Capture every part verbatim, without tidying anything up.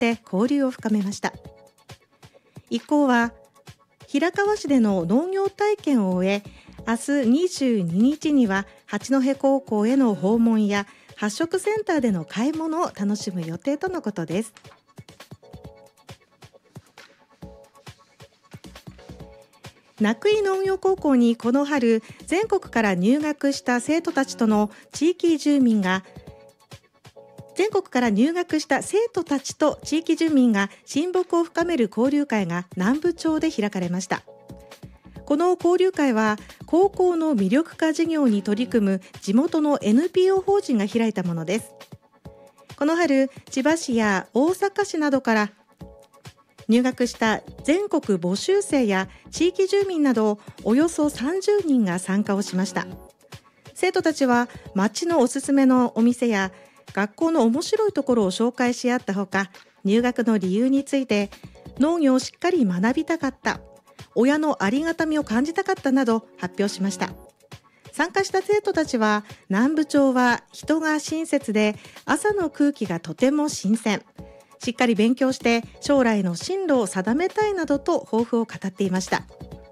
って交流を深めました。一行は平川市での農業体験を終え、明日にじゅうににちには八戸高校への訪問や発食センターでの買い物を楽しむ予定とのことです。名久井農業高校にこの春全国から入学した生徒たちとの地域住民が全国から入学した生徒たちと地域住民が親睦を深める交流会が南部町で開かれました。この交流会は高校の魅力化事業に取り組む地元の エヌピーオー 法人が開いたものです。この春、千葉市や大阪市などから入学した全国募集生や地域住民などおよそさんじゅうにんが参加をしました。生徒たちは町のおすすめのお店や学校の面白いところを紹介し合ったほか、入学の理由について農業をしっかり学びたかった、親のありがたみを感じたかったなど発表しました。参加した生徒たちは、南部町は人が親切で朝の空気がとても新鮮、しっかり勉強して将来の進路を定めたいなどと抱負を語っていました。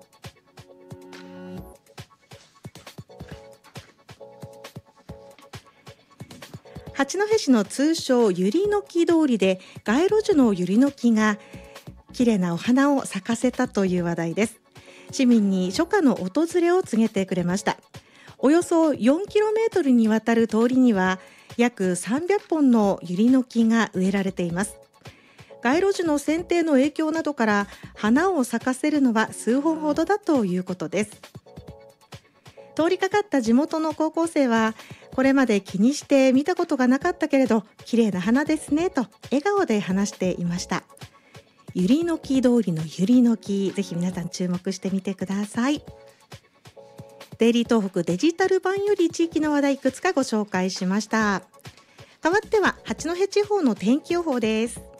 八戸市の通称ゆりのき通りで街路樹のゆりの木が綺麗なお花を咲かせたという話題です。市民に初夏の訪れを告げてくれました。およそよんキロメートルにわたる通りには約さんびゃっぽんのゆりの木が植えられています。街路樹の剪定の影響などから花を咲かせるのは数本ほどだということです。通りかかった地元の高校生は、これまで気にして見たことがなかったけれど綺麗な花ですねと笑顔で話していました。ゆりのき通りのゆりの木、ぜひ皆さん注目してみてください。デイリー東北デジタル版より地域の話題いくつかご紹介しました。代わっては八戸地方の天気予報です。